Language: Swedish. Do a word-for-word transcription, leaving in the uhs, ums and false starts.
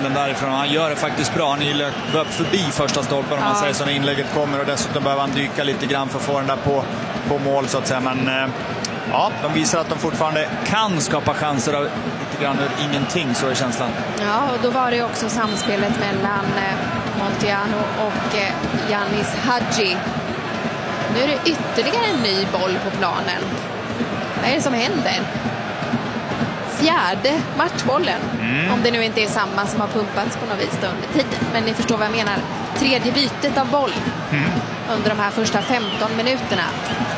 bollen därifrån. Han gör det faktiskt bra. Han är upp förbi första stolpen om ja. man säger så när inlägget kommer, och dessutom behöver han dyka lite grann för att få den där på, på mål så att säga. Men ja, de visar att de fortfarande kan skapa chanser av lite grann ur ingenting, så är känslan. Ja, och då var det också samspelet mellan Montiano och Yanis Hadji. Nu är det ytterligare en ny boll på planen. Vad är det som händer? Fjärde matchbollen. Mm. Om det nu inte är samma som har pumpats på något vis under tiden. Men ni förstår vad jag menar. Tredje bytet av boll mm. under de här första femton minuterna.